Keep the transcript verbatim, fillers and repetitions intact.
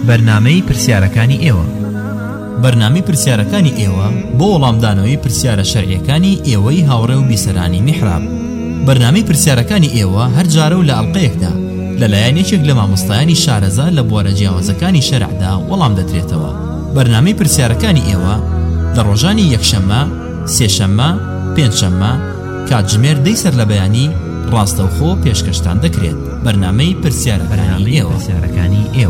بەرنامەی پرسیارەکانی ئێوە. بەرنامەی پرسیارەکانی ئێوە بۆ وەڵامدانەوەی پرسیارە شەرعیەکانی ئێوەی هاوڕێ و بیسەرانی میحراب. بەرنامەی پرسیارەکانی ئێوە هەر جارە و لە ئەڵقەیەکدا لەلایەن یەکێک لە مامۆستایانی شارەزا لە بوارە جیاوازەکانی شەرعدا وەڵام دەدرێتەوە. بەرنامەی پرسیارەکانی ئێوە لە ڕۆژانی یەکشەممە، سێشەممە، پێنجشەممە کاتژمێر دەی سەر لە بەیانی ڕاستەوخۆ پێشکەشتان دەکرێت. بەرنامەی پرسیارەکانی ئێوە.